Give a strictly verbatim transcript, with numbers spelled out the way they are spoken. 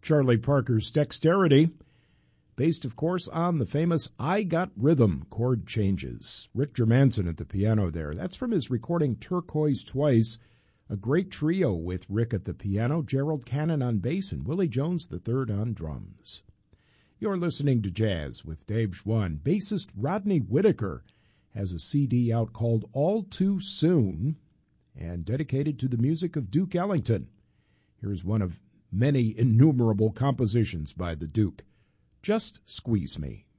Charlie Parker's Dexterity, based, of course, on the famous I Got Rhythm chord changes. Rick Germanson at the piano there. That's from his recording Turquoise Twice, a great trio with Rick at the piano, Gerald Cannon on bass, and Willie Jones the third on drums. You're listening to Jazz with Dave Schwann. Bassist Rodney Whitaker has a C D out called All Too Soon and dedicated to the music of Duke Ellington. Here's one of many innumerable compositions by the Duke, Just Squeeze Me.